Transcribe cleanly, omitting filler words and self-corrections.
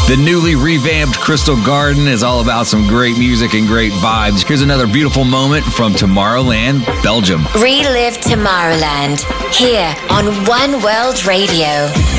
The newly revamped Crystal Garden is all about some great music and great vibes. Here's another beautiful moment from Tomorrowland, Belgium. Relive Tomorrowland here on One World Radio.